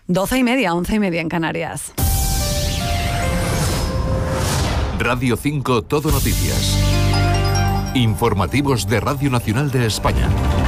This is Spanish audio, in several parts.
12:30, 11:30 en Canarias. Radio 5 Todo Noticias. Informativos de Radio Nacional de España.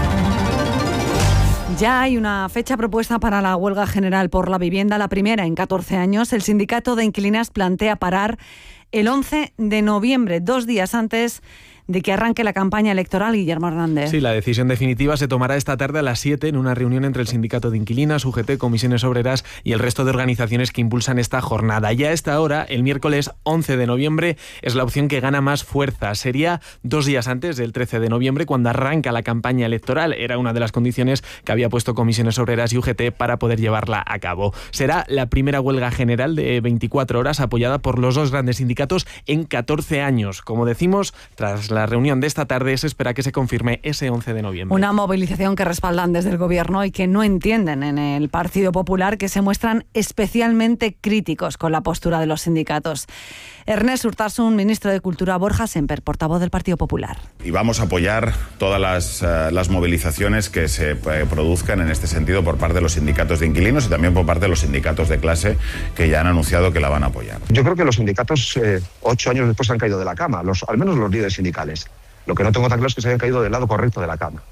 Ya hay una fecha propuesta para la huelga general por la vivienda, la primera en 14 años. El sindicato de inquilinas plantea parar el 11 de noviembre, 2 días antes de que arranque la campaña electoral. Guillermo Hernández. Sí, la decisión definitiva se tomará esta tarde a las 7 en una reunión entre el sindicato de inquilinas, UGT, comisiones obreras y el resto de organizaciones que impulsan esta jornada. Ya a esta hora, el miércoles 11 de noviembre, es la opción que gana más fuerza. Sería 2 días antes del 13 de noviembre, cuando arranca la campaña electoral. Era una de las condiciones que había puesto comisiones obreras y UGT para poder llevarla a cabo. Será la primera huelga general de 24 horas apoyada por los dos grandes sindicatos en 14 años. Como decimos, tras la reunión de esta tarde se espera que se confirme ese 11 de noviembre. Una movilización que respaldan desde el Gobierno y que no entienden en el Partido Popular, que se muestran especialmente críticos con la postura de los sindicatos. Ernest Urtasun, ministro de Cultura; Borja Semper, portavoz del Partido Popular. Y vamos a apoyar todas las movilizaciones que se produzcan en este sentido por parte de los sindicatos de inquilinos y también por parte de los sindicatos de clase, que ya han anunciado que la van a apoyar. Yo creo que los sindicatos 8 años después han caído de la cama, al menos los líderes sindicales. Lo que no tengo tan claro es que se hayan caído del lado correcto de la cama.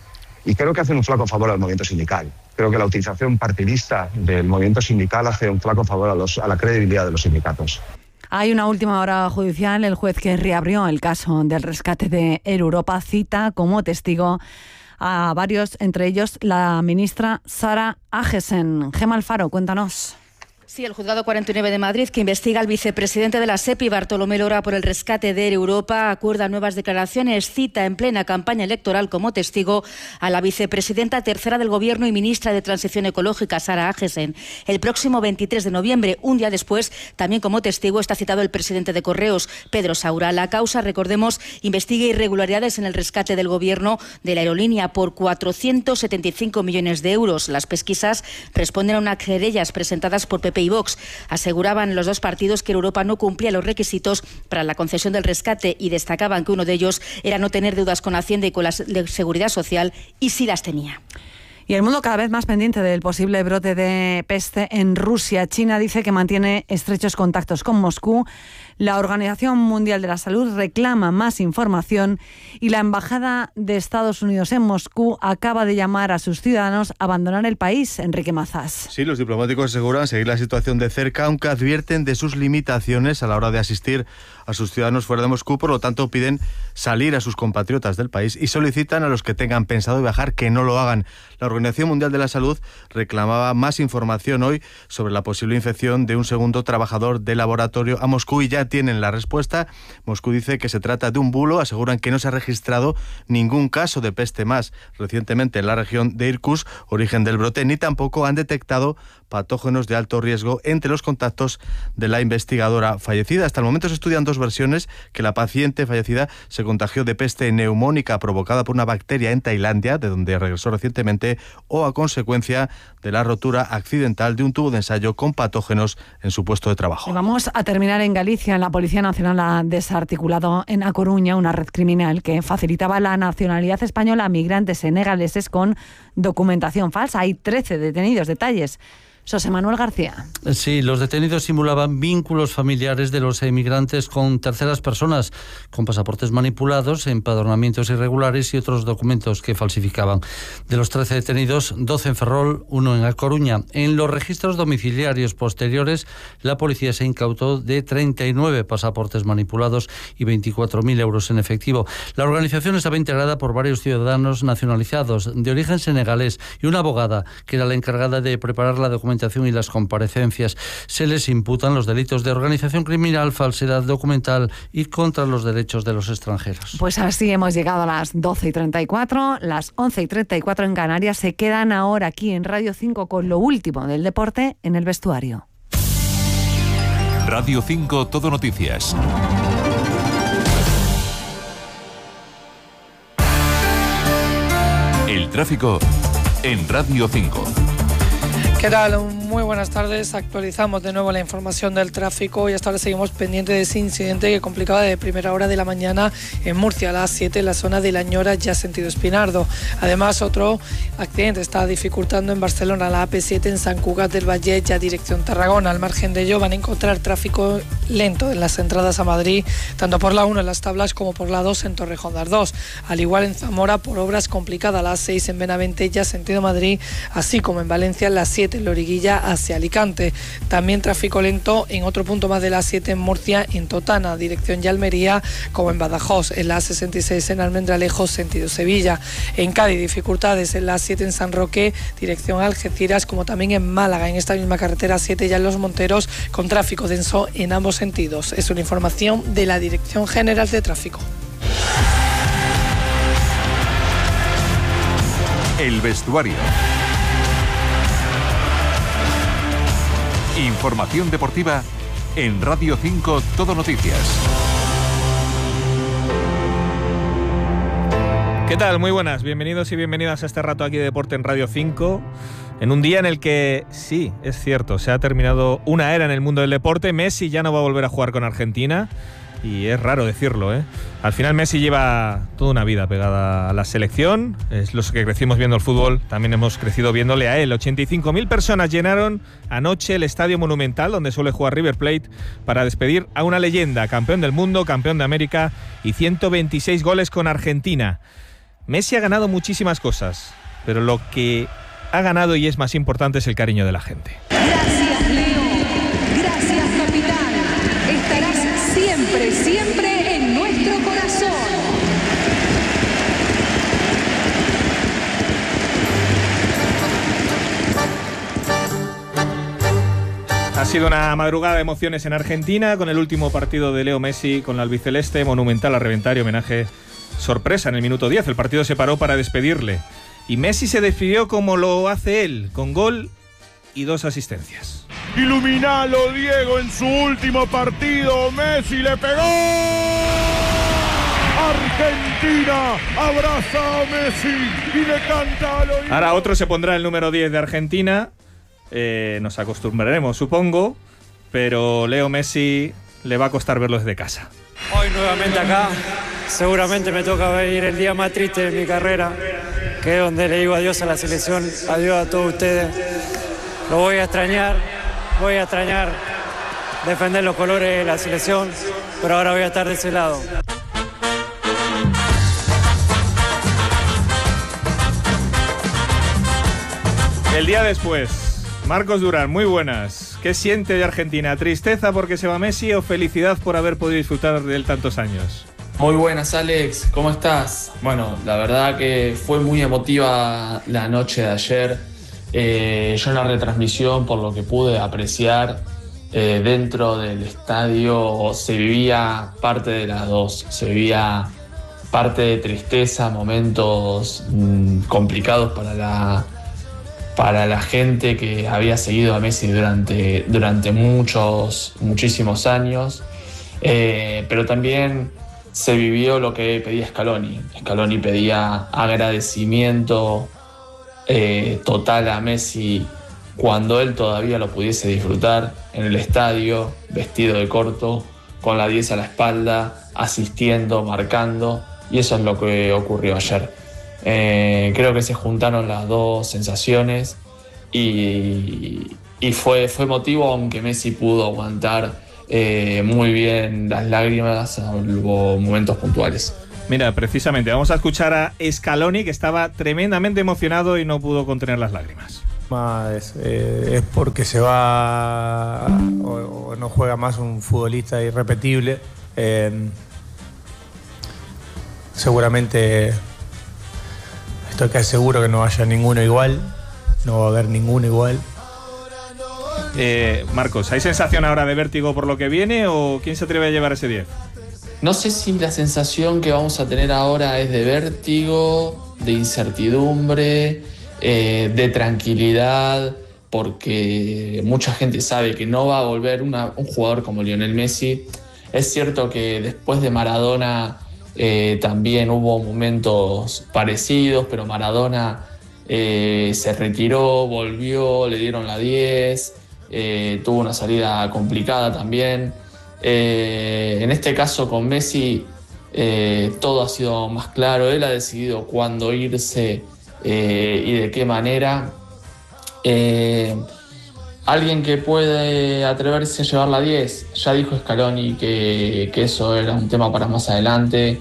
Y creo que hacen un flaco favor al movimiento sindical. Creo que la utilización partidista del movimiento sindical hace un flaco favor a la credibilidad de los sindicatos. Hay una última hora judicial. El juez que reabrió el caso del rescate de Air Europa cita como testigo a varios, entre ellos la ministra Sara Agesen. Gemma Alfaro, cuéntanos. Sí, el Juzgado 49 de Madrid, que investiga al vicepresidente de la SEPI, Bartolomé Lora, por el rescate de Air Europa, acuerda nuevas declaraciones, cita en plena campaña electoral como testigo a la vicepresidenta tercera del Gobierno y ministra de Transición Ecológica, Sara Agesen. El próximo 23 de noviembre, un día después, también como testigo está citado el presidente de Correos, Pedro Saura. La causa, recordemos, investiga irregularidades en el rescate del Gobierno de la aerolínea por 475 millones de euros. Las pesquisas responden a unas querellas presentadas por PP y Vox. Aseguraban los dos partidos que Europa no cumplía los requisitos para la concesión del rescate y destacaban que uno de ellos era no tener deudas con Hacienda y con la Seguridad Social, y sí las tenía. Y el mundo cada vez más pendiente del posible brote de peste en Rusia. China dice que mantiene estrechos contactos con Moscú. La Organización Mundial de la Salud reclama más información y la Embajada de Estados Unidos en Moscú acaba de llamar a sus ciudadanos a abandonar el país. Enrique Mazás. Sí, los diplomáticos aseguran seguir la situación de cerca, aunque advierten de sus limitaciones a la hora de asistir a sus ciudadanos fuera de Moscú. Por lo tanto, piden salir a sus compatriotas del país y solicitan a los que tengan pensado viajar que no lo hagan. La Organización Mundial de la Salud reclamaba más información hoy sobre la posible infección de un segundo trabajador de laboratorio a Moscú y ya tienen la respuesta. Moscú dice que se trata de un bulo, aseguran que no se ha registrado ningún caso de peste más recientemente en la región de Irkutsk, origen del brote, ni tampoco han detectado patógenos de alto riesgo entre los contactos de la investigadora fallecida. Hasta el momento se estudian dos versiones: que la paciente fallecida se contagió de peste neumónica provocada por una bacteria en Tailandia, de donde regresó recientemente, o a consecuencia de la rotura accidental de un tubo de ensayo con patógenos en su puesto de trabajo. Y vamos a terminar en Galicia. La Policía Nacional ha desarticulado en A Coruña una red criminal que facilitaba la nacionalidad española a migrantes senegaleses con documentación falsa. Hay 13 detenidos. Detalles, José Manuel García. Sí, los detenidos simulaban vínculos familiares de los emigrantes con terceras personas, con pasaportes manipulados, empadronamientos irregulares y otros documentos que falsificaban. De los 13 detenidos, 12 en Ferrol, 1 en A Coruña. En los registros domiciliarios posteriores, la policía se incautó de 39 pasaportes manipulados y 24.000 euros en efectivo. La organización estaba integrada por varios ciudadanos nacionalizados de origen senegalés y una abogada que era la encargada de preparar la documentación y las comparecencias. Se les imputan los delitos de organización criminal, falsedad documental y contra los derechos de los extranjeros. Pues así hemos llegado a las 12:34, las 11:34 en Canarias. Se quedan ahora aquí en Radio 5 con lo último del deporte en el vestuario. Radio 5 Todo Noticias. El tráfico en Radio 5. ¿Qué tal? Muy buenas tardes. Actualizamos de nuevo la información del tráfico y hasta ahora seguimos pendientes de ese incidente que complicaba de primera hora de la mañana en Murcia a las 7 en la zona de La Ñora, ya sentido Espinardo. Además, otro accidente está dificultando en Barcelona la AP7 en Sant Cugat del Vallès, ya dirección Tarragona. Al margen de ello van a encontrar tráfico lento en las entradas a Madrid, tanto por la 1 en Las Tablas como por la 2 en Torrejón de Ardoz. Al igual en Zamora por obras complicadas, la 6 en Benavente, ya sentido Madrid, así como en Valencia la 7 en Loriguilla hacia Alicante. También tráfico lento en otro punto más de la 7 en Murcia, en Totana, dirección ya Almería, como en Badajoz, en la 66 en Almendralejo, sentido Sevilla. En Cádiz, dificultades en la 7 en San Roque, dirección Algeciras, como también en Málaga, en esta misma carretera 7 ya en Los Monteros, con tráfico denso en ambos sentidos. Es una información de la Dirección General de Tráfico. El vestuario. Información deportiva en Radio 5 Todo Noticias. ¿Qué tal? Muy buenas, bienvenidos y bienvenidas a este rato aquí de Deporte en Radio 5, en un día en el que, sí, es cierto, se ha terminado una era en el mundo del deporte. Messi ya no va a volver a jugar con Argentina, y es raro decirlo, ¿eh? Al final Messi lleva toda una vida pegada a la selección, es los que crecimos viendo el fútbol, también hemos crecido viéndole a él. 85.000 personas llenaron anoche el Estadio Monumental, donde suele jugar River Plate, para despedir a una leyenda, campeón del mundo, campeón de América y 126 goles con Argentina. Messi ha ganado muchísimas cosas, pero lo que ha ganado y es más importante es el cariño de la gente. Gracias, Leo. Gracias, capitán. Estarás siempre, siempre en nuestro corazón. Ha sido una madrugada de emociones en Argentina, con el último partido de Leo Messi con la albiceleste, monumental a reventar y homenaje sorpresa en el minuto 10. El partido se paró para despedirle y Messi se despidió como lo hace él, con gol y 2 asistencias. Iluminalo, Diego, en su último partido. Messi le pegó. Argentina abraza a Messi y le canta al oído. Ahora otro se pondrá el número 10 de Argentina. Nos acostumbraremos, supongo, pero Leo Messi le va a costar verlo desde casa. Hoy nuevamente acá, seguramente me toca vivir el día más triste de mi carrera, que es donde le digo adiós a la selección, adiós a todos ustedes. Lo voy a extrañar defender los colores de la selección, pero ahora voy a estar de ese lado. El día después, Marcos Durán, muy buenas. ¿Qué siente de Argentina? ¿Tristeza porque se va Messi o felicidad por haber podido disfrutar de él tantos años? Muy buenas, Alex, ¿cómo estás? Bueno, la verdad que fue muy emotiva la noche de ayer. Yo en la retransmisión, por lo que pude apreciar, dentro del estadio se vivía parte de las dos. Se vivía parte de tristeza, momentos complicados para la gente que había seguido a Messi durante muchísimos años, pero también se vivió lo que pedía Scaloni. Scaloni pedía agradecimiento total a Messi cuando él todavía lo pudiese disfrutar en el estadio, vestido de corto, con la 10 a la espalda, asistiendo, marcando, y eso es lo que ocurrió ayer. Creo que se juntaron las dos sensaciones y fue emotivo, aunque Messi pudo aguantar muy bien las lágrimas, salvo momentos puntuales. Mira, precisamente vamos a escuchar a Scaloni, que estaba tremendamente emocionado y no pudo contener las lágrimas. Es porque se va o no juega más un futbolista irrepetible. Seguramente estoy casi seguro que no haya ninguno igual, no va a haber ninguno igual. Marcos, ¿hay sensación ahora de vértigo por lo que viene o quién se atreve a llevar ese 10? No sé si la sensación que vamos a tener ahora es de vértigo, de incertidumbre, de tranquilidad, porque mucha gente sabe que no va a volver un jugador como Lionel Messi. Es cierto que después de Maradona también hubo momentos parecidos, pero Maradona se retiró, volvió, le dieron la 10, tuvo una salida complicada también. En este caso con Messi todo ha sido más claro, él ha decidido cuándo irse y de qué manera. Alguien que puede atreverse a llevar la 10, ya dijo Scaloni que eso era un tema para más adelante.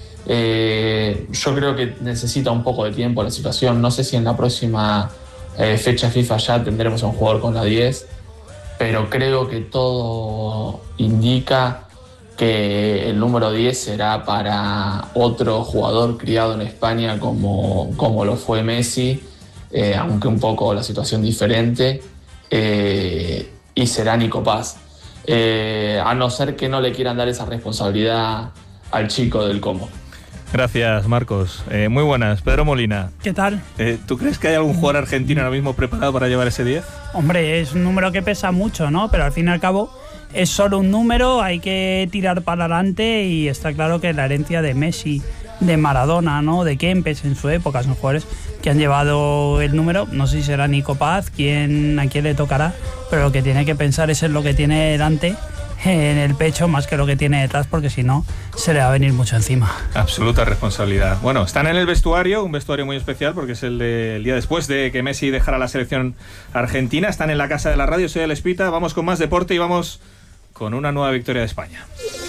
Yo creo que necesita un poco de tiempo la situación, no sé si en la próxima fecha FIFA ya tendremos a un jugador con la 10, pero creo que todo indica que el número 10 será para otro jugador criado en España como lo fue Messi, aunque un poco la situación diferente, y será Nico Paz, a no ser que no le quieran dar esa responsabilidad al chico del Como. Gracias, Marcos. Muy buenas. Pedro Molina. ¿Qué tal? ¿Tú crees que hay algún jugador argentino ahora mismo preparado para llevar ese 10? Hombre, es un número que pesa mucho, ¿no? Pero al fin y al cabo es solo un número, hay que tirar para adelante y está claro que la herencia de Messi, de Maradona, ¿no? De Kempes en su época, son jugadores que han llevado el número. No sé si será Nico Paz a quién le tocará, pero lo que tiene que pensar es en lo que tiene delante, en el pecho, más que lo que tiene detrás, porque si no se le va a venir mucho encima. Absoluta responsabilidad. Bueno, están en el vestuario, un vestuario muy especial porque es el día después de que Messi dejara la selección argentina. Están en la casa de la radio, soy Alex Pita. Vamos con más deporte y vamos con una nueva victoria de España.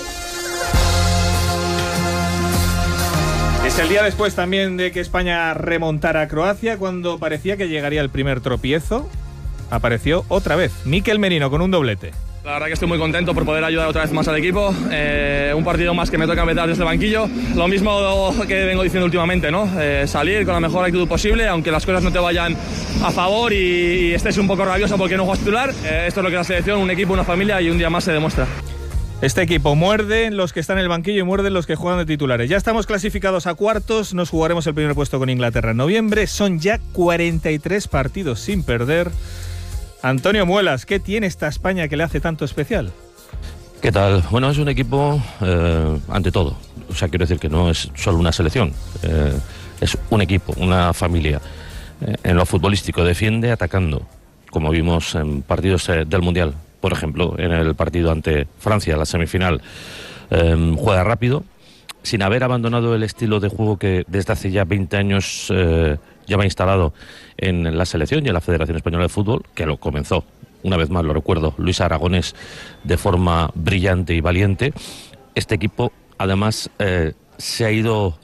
Es el día después también de que España remontara a Croacia, cuando parecía que llegaría el primer tropiezo. Apareció otra vez Mikel Merino con un doblete. La verdad que estoy muy contento por poder ayudar otra vez más al equipo. Un partido más que me toca meter desde el banquillo. Lo mismo que vengo diciendo últimamente, ¿no? Salir con la mejor actitud posible, aunque las cosas no te vayan a favor y estés un poco rabioso porque no juegas titular. Esto es lo que es la selección, un equipo, una familia, y un día más se demuestra. Este equipo muerde en los que están en el banquillo y muerde en los que juegan de titulares. Ya estamos clasificados a cuartos, nos jugaremos el primer puesto con Inglaterra en noviembre. Son ya 43 partidos sin perder. Antonio Muelas, ¿qué tiene esta España que le hace tanto especial? ¿Qué tal? Bueno, es un equipo ante todo. O sea, quiero decir que no es solo una selección, es un equipo, una familia. En lo futbolístico defiende atacando, como vimos en partidos del Mundial. Por ejemplo, en el partido ante Francia, la semifinal, juega rápido, sin haber abandonado el estilo de juego que desde hace ya 20 años ya va instalado en la selección y en la Federación Española de Fútbol, que lo comenzó, una vez más lo recuerdo, Luis Aragonés, de forma brillante y valiente. Este equipo, además, se ha ido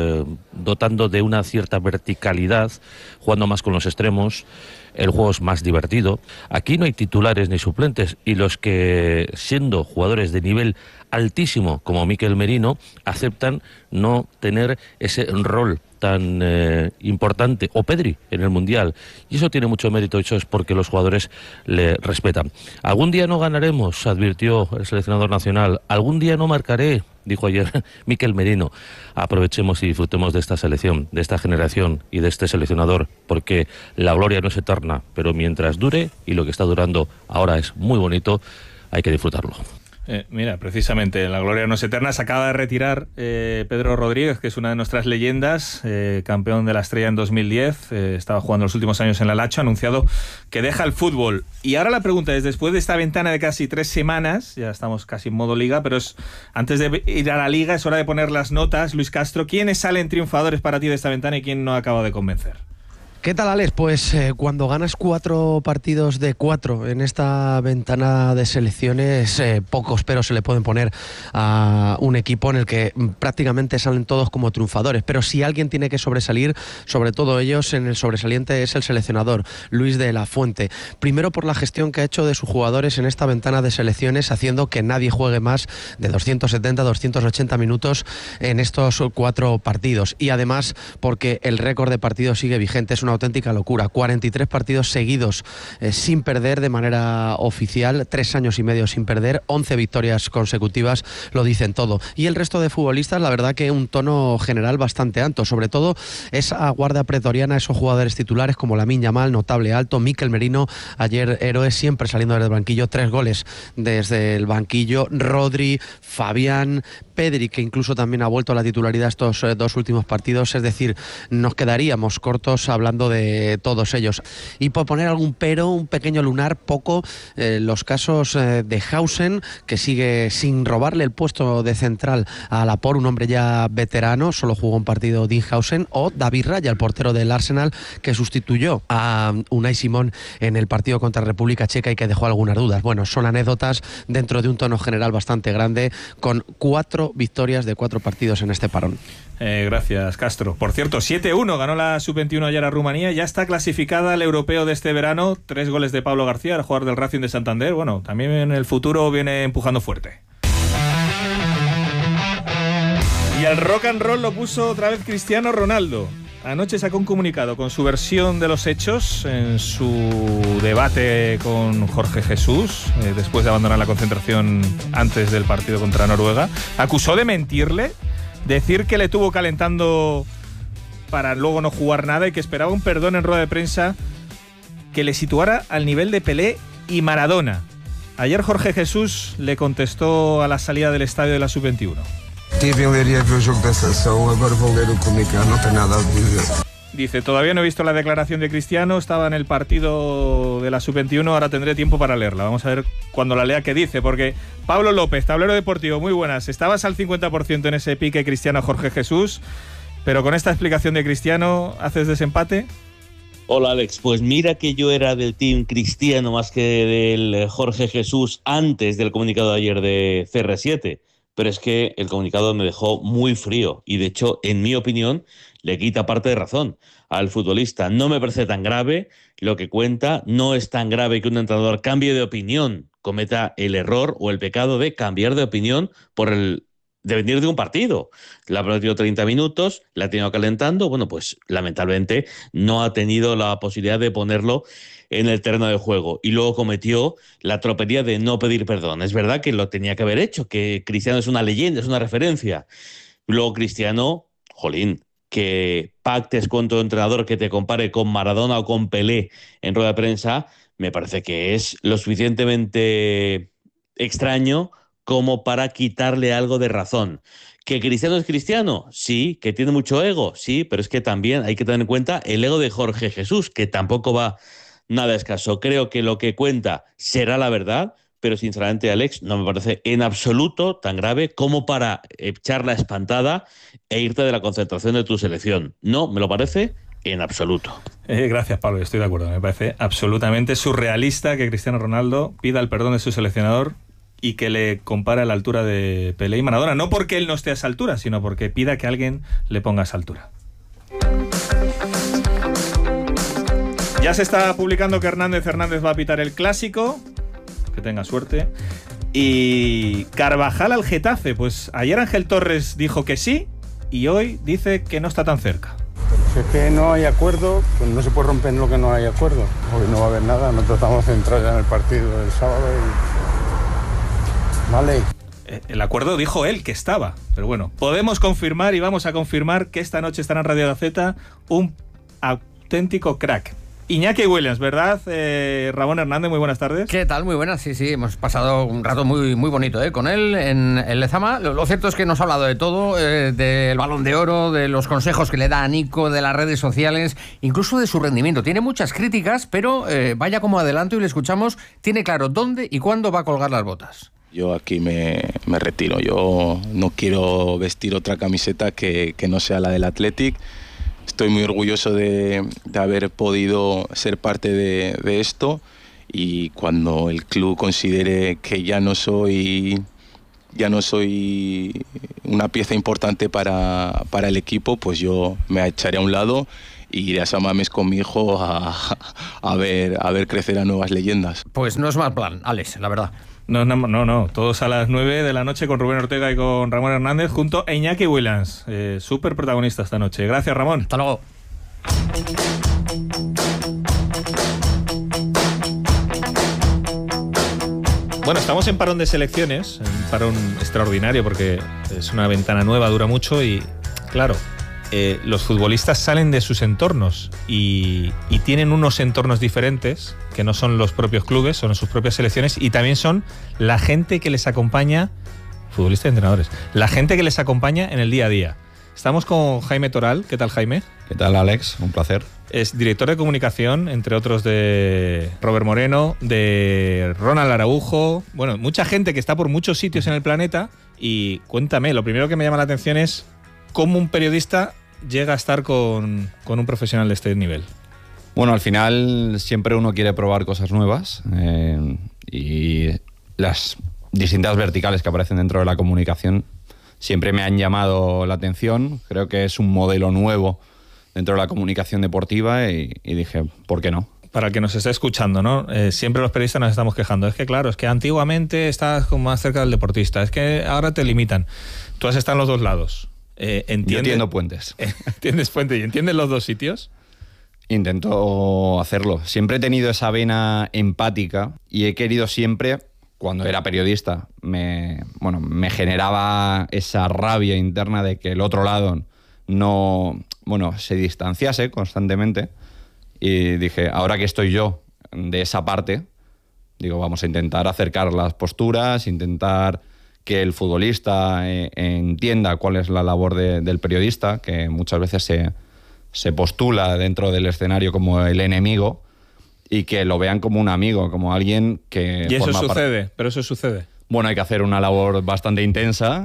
dotando de una cierta verticalidad, jugando más con los extremos. El juego es más divertido. Aquí no hay titulares ni suplentes, y los que, siendo jugadores de nivel altísimo como Mikel Merino, aceptan no tener ese rol tan importante, o Pedri en el Mundial, y eso tiene mucho mérito. Eso es porque los jugadores le respetan. Algún día no ganaremos, advirtió el seleccionador nacional. Algún día no marcaré, dijo ayer Mikel Merino. Aprovechemos y disfrutemos de esta selección, de esta generación y de este seleccionador, porque la gloria no es eterna, pero mientras dure, y lo que está durando ahora es muy bonito, hay que disfrutarlo. Mira, precisamente, la gloria no es eterna. Se acaba de retirar Pedro Rodríguez, que es una de nuestras leyendas, campeón de la Estrella en 2010, estaba jugando los últimos años en la Lazio, ha anunciado que deja el fútbol. Y ahora la pregunta es, después de esta ventana de casi 3 semanas, ya estamos casi en modo liga, pero antes de ir a la liga es hora de poner las notas. Luis Castro, ¿quiénes salen triunfadores para ti de esta ventana y quién no acaba de convencer? ¿Qué tal, Alex? Pues cuando ganas 4 partidos de 4 en esta ventana de selecciones, pocos pero se le pueden poner a un equipo en el que prácticamente salen todos como triunfadores. Pero si alguien tiene que sobresalir, sobre todo ellos, en el sobresaliente es el seleccionador, Luis de la Fuente. Primero por la gestión que ha hecho de sus jugadores en esta ventana de selecciones, haciendo que nadie juegue más de 270, 280 minutos en estos 4 partidos. Y además porque el récord de partidos sigue vigente. Es una auténtica locura, 43 partidos seguidos sin perder de manera oficial, 3 años y medio sin perder, 11 victorias consecutivas, lo dicen todo. Y el resto de futbolistas, la verdad que un tono general bastante alto, sobre todo esa guardia pretoriana, esos jugadores titulares como Lamine Yamal, notable alto, Mikel Merino, ayer héroe, siempre saliendo desde el banquillo, 3 goles desde el banquillo, Rodri, Fabián, Pedri, que incluso también ha vuelto a la titularidad estos 2 últimos partidos. Es decir, nos quedaríamos cortos hablando hablando de todos ellos. Y por poner algún pero, un pequeño lunar, poco, los casos de Hausen, que sigue sin robarle el puesto de central a Laporte, un hombre ya veterano, solo jugó un partido Dean Hausen, o David Raya, el portero del Arsenal, que sustituyó a Unai Simón en el partido contra República Checa y que dejó algunas dudas. Bueno, son anécdotas dentro de un tono general bastante grande, con 4 victorias de 4 partidos en este parón. Gracias, Castro. Por cierto, 7-1 ganó la Sub-21 ayer a Rumanía. Ya está clasificada al europeo de este verano. 3 goles de Pablo García, el jugador del Racing de Santander. Bueno, también en el futuro viene empujando fuerte. Y al rock and roll lo puso otra vez Cristiano Ronaldo. Anoche sacó un comunicado con su versión de los hechos en su debate con Jorge Jesús, después de abandonar la concentración antes del partido contra Noruega. Acusó de mentirle, decir que le tuvo calentando para luego no jugar nada y que esperaba un perdón en rueda de prensa que le situara al nivel de Pelé y Maradona. Ayer Jorge Jesús le contestó a la salida del estadio de la Sub-21. Dice, todavía no he visto la declaración de Cristiano, estaba en el partido de la Sub-21, ahora tendré tiempo para leerla. Vamos a ver cuando la lea qué dice, porque Pablo López, Tablero Deportivo, muy buenas. Estabas al 50% en ese pique Cristiano-Jorge Jesús, pero con esta explicación de Cristiano, ¿haces desempate? Hola Alex, pues mira que yo era del team Cristiano más que del Jorge Jesús antes del comunicado de ayer de CR7. Pero es que el comunicado me dejó muy frío y de hecho, en mi opinión, le quita parte de razón al futbolista. No me parece tan grave lo que cuenta, no es tan grave que un entrenador cambie de opinión, cometa el error o el pecado de cambiar de opinión por el devenir de un partido. La ha perdido 30 minutos, la ha tenido calentando, bueno, pues lamentablemente no ha tenido la posibilidad de ponerlo en el terreno de juego y luego cometió la tropelía de no pedir perdón. Es verdad que lo tenía que haber hecho, que Cristiano es una leyenda, es una referencia. Luego Cristiano, jolín, que pactes con tu entrenador que te compare con Maradona o con Pelé en rueda de prensa, me parece que es lo suficientemente extraño como para quitarle algo de razón. ¿Que Cristiano es Cristiano? Sí. ¿Que tiene mucho ego? Sí, pero es que también hay que tener en cuenta el ego de Jorge Jesús, que tampoco va nada escaso. Creo que lo que cuenta será la verdad, pero sinceramente, Alex, no me parece en absoluto tan grave como para echar la espantada e irte de la concentración de tu selección. No, me lo parece en absoluto. Gracias, Pablo, estoy de acuerdo. Me parece absolutamente surrealista que Cristiano Ronaldo pida el perdón de su seleccionador y que le compare a la altura de Pelé y Maradona. No porque él no esté a esa altura, sino porque pida que alguien le ponga a esa altura. Ya se está publicando que Hernández va a pitar el Clásico. Que tenga suerte. Y Carvajal al Getafe. Pues ayer Ángel Torres dijo que sí y hoy dice que no está tan cerca. Si es que no hay acuerdo, pues no se puede romper lo que no hay acuerdo. Hoy no va a haber nada, nosotros estamos centrados ya en el partido del sábado y... Vale. El acuerdo dijo él que estaba, pero bueno, podemos confirmar y vamos a confirmar que esta noche estará en Radio Gaceta un auténtico crack. Iñaki Williams, ¿verdad? Ramón Hernández, muy buenas tardes. ¿Qué tal? Muy buenas, sí, hemos pasado un rato muy bonito con él en Lezama. Lo cierto es que nos ha hablado de todo, del Balón de Oro, de los consejos que le da a Nico, de las redes sociales, incluso de su rendimiento. Tiene muchas críticas, pero vaya como adelanto y le escuchamos, tiene claro dónde y cuándo va a colgar las botas. Yo aquí me retiro, yo no quiero vestir otra camiseta que no sea la del Athletic. Estoy muy orgulloso de haber podido ser parte de esto y cuando el club considere que ya no soy una pieza importante para el equipo, pues yo me echaré a un lado e iré a San Mamés con mi hijo a ver crecer a nuevas leyendas. Pues no es mal plan, Alex, la verdad. No. Todos a las 9 de la noche con Rubén Ortega y con Ramón Hernández junto a Iñaki Williams. Súper protagonista esta noche. Gracias, Ramón. Hasta luego. Bueno, estamos en parón de selecciones, en parón extraordinario porque es una ventana nueva, dura mucho y, claro, los futbolistas salen de sus entornos y tienen unos entornos diferentes que no son los propios clubes, son sus propias selecciones y también son la gente que les acompaña, futbolistas y entrenadores, la gente que les acompaña en el día a día. Estamos con Jaime Toral. ¿Qué tal, Jaime? ¿Qué tal, Alex? Un placer. Es director de comunicación, entre otros de Robert Moreno, de Ronald Araujo. Bueno, mucha gente que está por muchos sitios en el planeta. Y cuéntame, lo primero que me llama la atención es cómo un periodista llega a estar con un profesional de este nivel. Bueno, al final siempre uno quiere probar cosas nuevas y las distintas verticales que aparecen dentro de la comunicación siempre me han llamado la atención. Creo que es un modelo nuevo dentro de la comunicación deportiva y dije, ¿por qué no? Para el que nos esté escuchando, ¿no? Siempre los periodistas nos estamos quejando. Es que claro, es que antiguamente estabas como más cerca del deportista. Es que ahora te limitan. Tú has estado en los dos lados. Yo entiendo puentes. ¿Entiendes puentes y entiendes los dos sitios? Intento hacerlo. Siempre he tenido esa vena empática y he querido siempre, cuando era periodista, me generaba esa rabia interna de que el otro lado se distanciase constantemente. Y dije, ahora que estoy yo de esa parte, digo, vamos a intentar acercar las posturas, intentar que el futbolista entienda cuál es la labor del periodista, que muchas veces se postula dentro del escenario como el enemigo, y que lo vean como un amigo, como alguien que... Y eso sucede, pero eso sucede. Bueno, hay que hacer una labor bastante intensa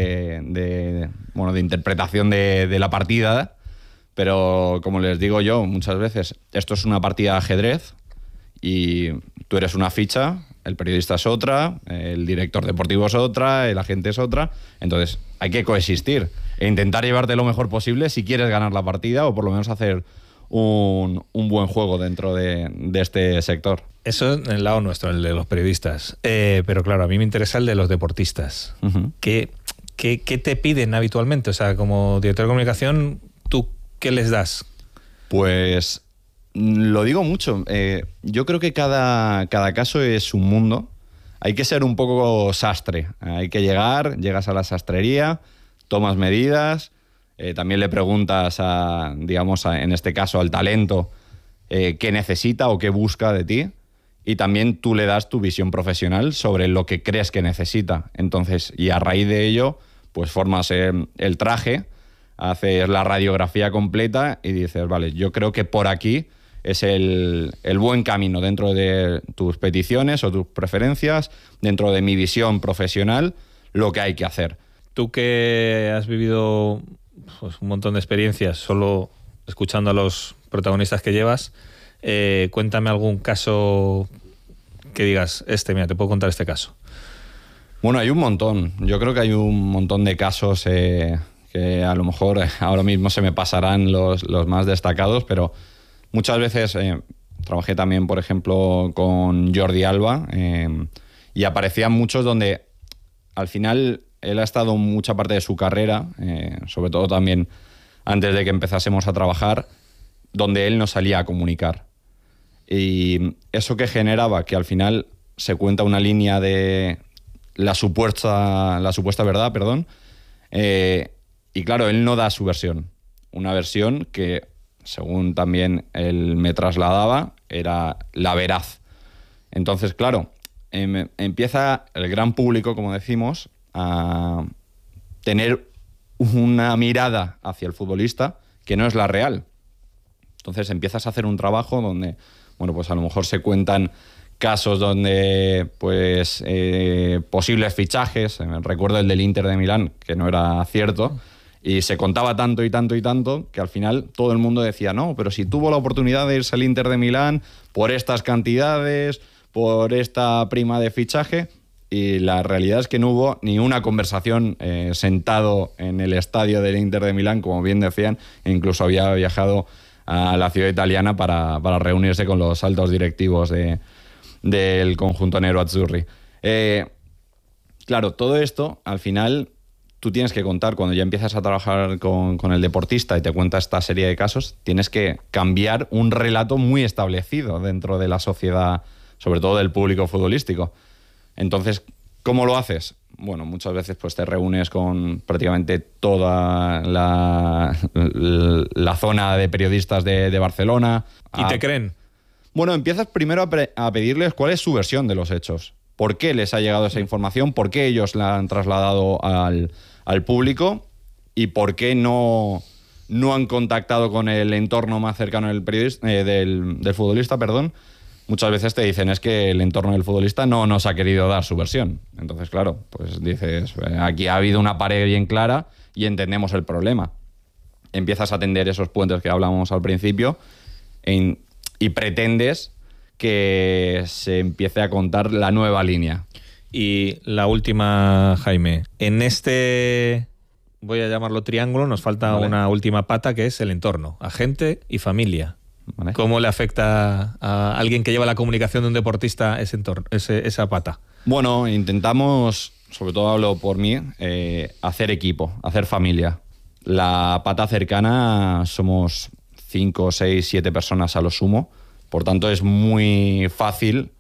de interpretación de la partida, pero como les digo yo muchas veces, esto es una partida de ajedrez y tú eres una ficha, el periodista es otra, el director deportivo es otra, el agente es otra, entonces hay que coexistir e intentar llevarte lo mejor posible si quieres ganar la partida o por lo menos hacer un buen juego dentro de este sector. Eso es el lado nuestro, el de los periodistas. Pero claro, a mí me interesa el de los deportistas. Uh-huh. ¿Qué te piden habitualmente? O sea, como director de comunicación, ¿tú qué les das? Pues lo digo mucho. Yo creo que cada caso es un mundo. Hay que ser un poco sastre. Hay que llegas a la sastrería, tomas medidas, también le preguntas en este caso al talento qué necesita o qué busca de ti. Y también tú le das tu visión profesional sobre lo que crees que necesita. Entonces, y a raíz de ello, pues formas el traje, haces la radiografía completa y dices, vale, yo creo que por aquí es el buen camino dentro de tus peticiones o tus preferencias, dentro de mi visión profesional, lo que hay que hacer. Tú que has vivido pues, un montón de experiencias solo escuchando a los protagonistas que llevas, cuéntame algún caso que digas, mira, te puedo contar este caso. Bueno, hay un montón. Yo creo que hay un montón de casos que a lo mejor ahora mismo se me pasarán los más destacados, pero muchas veces trabajé también, por ejemplo, con Jordi Alba y aparecían muchos donde al final él ha estado mucha parte de su carrera, sobre todo también antes de que empezásemos a trabajar, donde él no salía a comunicar. Y eso que generaba que al final se cuenta una línea de la supuesta verdad, y claro, él no da su versión. Una versión que, según también él me trasladaba, era la veraz. Entonces, claro, empieza el gran público, como decimos, a tener una mirada hacia el futbolista que no es la real. Entonces empiezas a hacer un trabajo donde, bueno, pues a lo mejor se cuentan casos donde, pues, posibles fichajes. Recuerdo el del Inter de Milán, que no era cierto, y se contaba tanto y tanto y tanto que al final todo el mundo decía, no, pero si tuvo la oportunidad de irse al Inter de Milán por estas cantidades, por esta prima de fichaje, y la realidad es que no hubo ni una conversación sentado en el estadio del Inter de Milán, como bien decían, e incluso había viajado a la ciudad italiana para reunirse con los altos directivos del conjunto nero-azzurri. Claro, todo esto, al final, tú tienes que contar, cuando ya empiezas a trabajar con el deportista y te cuenta esta serie de casos, tienes que cambiar un relato muy establecido dentro de la sociedad, sobre todo del público futbolístico. Entonces, ¿cómo lo haces? Bueno, muchas veces pues te reúnes con prácticamente toda la zona de periodistas de Barcelona. ¿Y te creen? Bueno, empiezas primero a pedirles cuál es su versión de los hechos. ¿Por qué les ha llegado esa información? ¿Por qué ellos la han trasladado al público? y por qué no han contactado con el entorno más cercano del futbolista, perdón. Muchas veces te dicen es que el entorno del futbolista no nos ha querido dar su versión. Entonces, claro, pues dices, aquí ha habido una pared bien clara y entendemos el problema. Empiezas a tender esos puentes que hablábamos al principio y pretendes que se empiece a contar la nueva línea. Y la última, Jaime. En este, voy a llamarlo triángulo, nos falta una última pata que es el entorno, agente y familia. Vale. ¿Cómo le afecta a alguien que lleva la comunicación de un deportista esa pata? Bueno, intentamos, sobre todo hablo por mí, hacer equipo, hacer familia. La pata cercana somos 5, 6, 7 personas a lo sumo. Por tanto, es muy fácil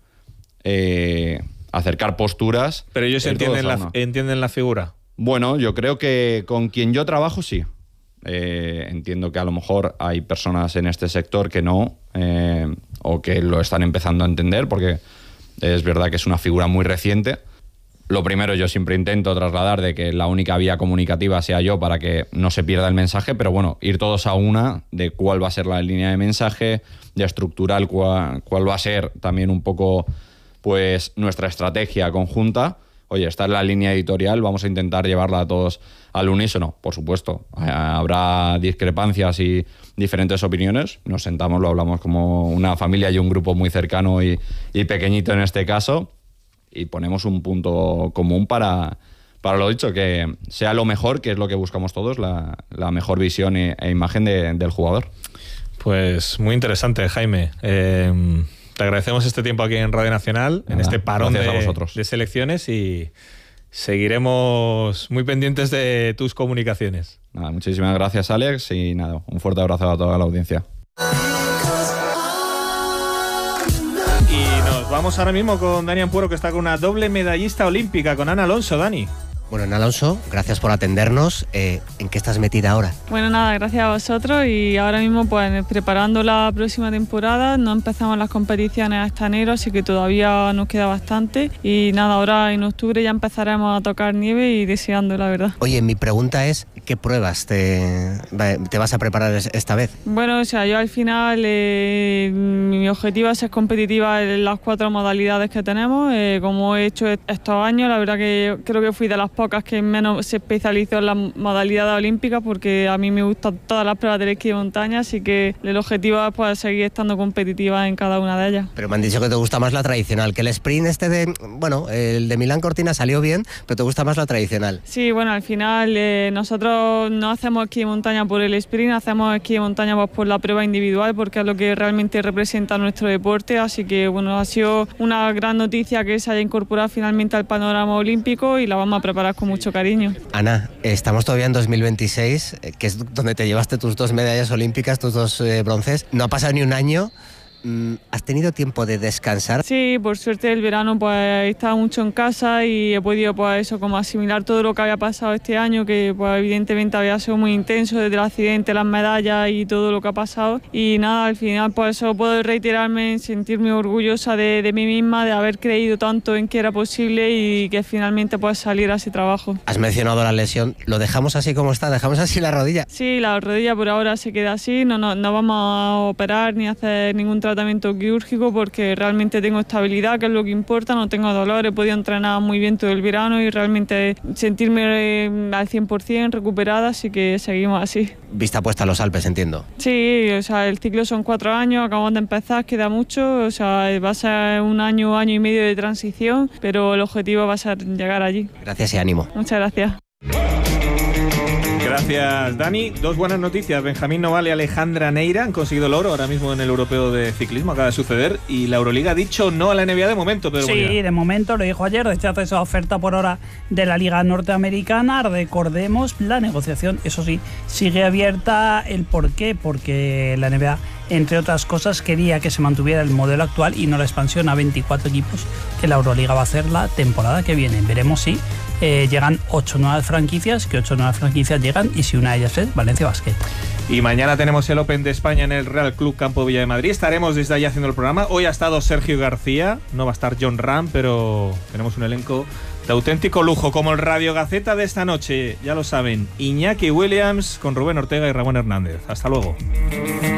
acercar posturas. ¿Pero ellos entienden la figura? Bueno, yo creo que con quien yo trabajo sí. Entiendo que a lo mejor hay personas en este sector que no, o que lo están empezando a entender, porque es verdad que es una figura muy reciente. Lo primero, yo siempre intento trasladar de que la única vía comunicativa sea yo para que no se pierda el mensaje, pero bueno, ir todos a una de cuál va a ser la línea de mensaje, de estructural cuál va a ser también un poco pues nuestra estrategia conjunta. Oye, esta es la línea editorial, vamos a intentar llevarla a todos al unísono. Por supuesto, habrá discrepancias y diferentes opiniones. Nos sentamos, lo hablamos como una familia y un grupo muy cercano y pequeñito en este caso, y ponemos un punto común para lo dicho, que sea lo mejor, que es lo que buscamos todos, la mejor visión e imagen del jugador. Pues muy interesante, Jaime. Te agradecemos este tiempo aquí en Radio Nacional, en este parón de selecciones, y seguiremos muy pendientes de tus comunicaciones. Nada, muchísimas gracias, Alex, y nada, un fuerte abrazo a toda la audiencia. Y nos vamos ahora mismo con Dani Ampuero, que está con una doble medallista olímpica, con Ana Alonso. Dani. Bueno, Ana Alonso, gracias por atendernos. ¿En qué estás metida ahora? Bueno, nada, gracias a vosotros, y ahora mismo pues preparando la próxima temporada. No empezamos las competiciones hasta enero, así que todavía nos queda bastante, y nada, ahora en octubre ya empezaremos a tocar nieve y deseando, la verdad. Oye, mi pregunta es, ¿qué pruebas te vas a preparar esta vez? Bueno, o sea, yo al final mi objetivo es ser competitiva en las 4 modalidades que tenemos, como he hecho estos años. La verdad que creo que fui de las pocas que menos se especializó en la modalidad olímpica, porque a mí me gustan todas las pruebas del esquí de montaña, así que el objetivo es pues seguir estando competitiva en cada una de ellas. Pero me han dicho que te gusta más la tradicional, que el sprint el de Milán Cortina salió bien, pero te gusta más la tradicional. Sí, bueno, al final nosotros no hacemos esquí de montaña por el sprint, hacemos esquí de montaña pues por la prueba individual, porque es lo que realmente representa nuestro deporte, así que bueno, ha sido una gran noticia que se haya incorporado finalmente al panorama olímpico, y la vamos a preparar con mucho cariño. Ana, estamos todavía en 2026, que es donde te llevaste tus 2 medallas olímpicas, tus 2 bronces. No ha pasado ni un año. ¿Has tenido tiempo de descansar? Sí, por suerte el verano pues he estado mucho en casa y he podido pues eso, como asimilar todo lo que había pasado este año, que pues evidentemente había sido muy intenso, desde el accidente, las medallas y todo lo que ha pasado, y nada, al final pues eso puedo reiterarme, sentirme orgullosa de mí misma, de haber creído tanto en que era posible y que finalmente pues saliera ese trabajo. Has mencionado la lesión, ¿lo dejamos así como está? ¿Dejamos así la rodilla? Sí, la rodilla por ahora se queda así, no vamos a operar ni a hacer ningún tratamiento quirúrgico, porque realmente tengo estabilidad, que es lo que importa, no tengo dolor, he podido entrenar muy bien todo el verano y realmente sentirme al 100% recuperada, así que seguimos así. Vista puesta a los Alpes, entiendo. Sí, o sea, el ciclo son 4 años, acabamos de empezar, queda mucho, o sea, va a ser un año y medio de transición, pero el objetivo va a ser llegar allí. Gracias y ánimo. Muchas gracias. Gracias, Dani. 2 buenas noticias. Benjamín Noval y Alejandra Neira han conseguido el oro ahora mismo en el Europeo de Ciclismo, acaba de suceder, y la Euroliga ha dicho no a la NBA de momento, Pedro Molina. Sí, de momento, lo dijo ayer, rechaza esa oferta por hora de la Liga Norteamericana. Recordemos, la negociación, eso sí, sigue abierta. ¿El por qué? Porque la NBA, entre otras cosas, quería que se mantuviera el modelo actual y no la expansión a 24 equipos que la Euroliga va a hacer la temporada que viene. Veremos si llegan 8 nuevas franquicias, que 8 nuevas franquicias llegan, y si una de ellas es Valencia Basket. Y mañana tenemos el Open de España en el Real Club Campo Villa de Madrid. Estaremos desde allí haciendo el programa. Hoy ha estado Sergio García, no va a estar John Ram, pero tenemos un elenco de auténtico lujo, como el Radio Gaceta de esta noche. Ya lo saben, Iñaki Williams con Rubén Ortega y Ramón Hernández. Hasta luego.